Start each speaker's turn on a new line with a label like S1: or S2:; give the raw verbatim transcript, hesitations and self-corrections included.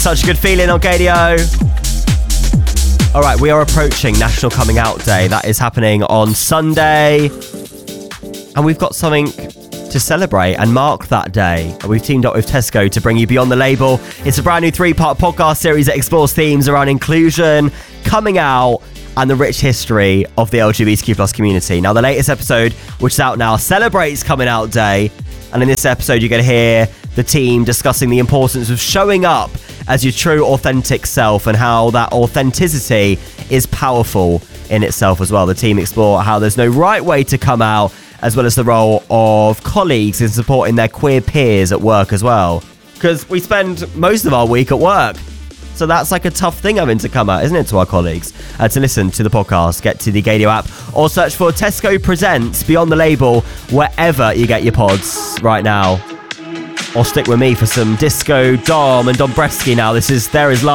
S1: Such a good feeling on Gadio. All right, we are approaching National Coming Out Day. That is happening on Sunday. And we've got something to celebrate and mark that day. We've teamed up with Tesco to bring you Beyond the Label. It's a brand new three-part podcast series that explores themes around inclusion, coming out, and the rich history of the L G B T Q plus community. Now, the latest episode, which is out now, celebrates Coming Out Day. And in this episode, you're going to hear the team discussing the importance of showing up as your true, authentic self and how that authenticity is powerful in itself as well. The team explore how there's no right way to come out, as well as the role of colleagues in supporting their queer peers at work as well. Because we spend most of our week at work. So that's like a tough thing having to come out, isn't it, to our colleagues? Uh, to listen to the podcast, get to the Gadio app or search for Tesco Presents Beyond the Label wherever you get your pods right now. Or stick with me for some disco, Dom and Dombresky now. This is There Is Love.